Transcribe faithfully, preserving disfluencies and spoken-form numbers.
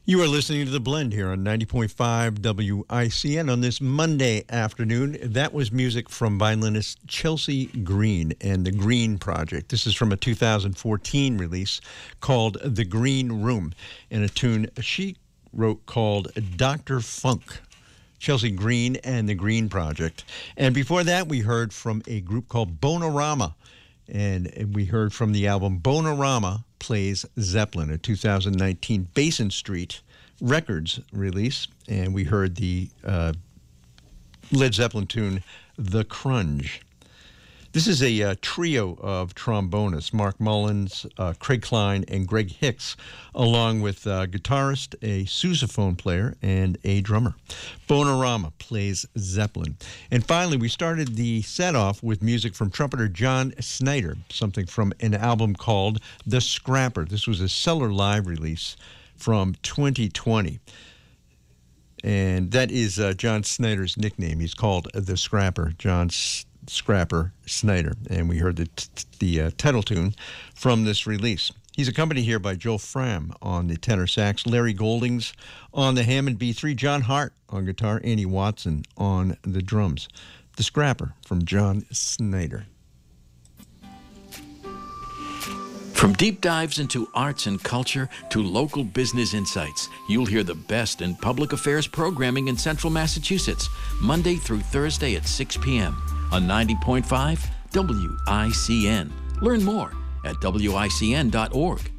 You are listening to The Blend here on ninety point five W I C N on this Monday afternoon. That was music from violinist Chelsea Green and the Green Project. This is from a two thousand fourteen release called The Green Room, and a tune she wrote called Doctor Funk. Chelsea Green and the Green Project. And before that, we heard from a group called Bonarama, and we heard from the album Bonarama Plays Zeppelin, a two thousand nineteen Basin Street Records release, and we heard the uh, Led Zeppelin tune The Crunge. This is a uh, trio of trombonists, Mark Mullins, uh, Craig Klein, and Greg Hicks, along with a guitarist, a sousaphone player, and a drummer. Bonarama Plays Zeppelin. And finally, we started the set off with music from trumpeter John Snyder, something from an album called The Scrapper. This was a Cellar Live release from twenty twenty. And that is uh, John Snyder's nickname. He's called The Scrapper, John S- Scrapper Snyder. And we heard the, t- the uh, title tune from this release. He's accompanied here by Joel Fram on the tenor sax, Larry Goldings on the Hammond B three, John Hart on guitar, Annie Watson on the drums. The Scrapper from John Snyder. From deep dives into arts and culture to local business insights, you'll hear the best in public affairs programming in Central Massachusetts, Monday through Thursday at six p.m. on ninety point five W I C N. Learn more at W I C N dot org.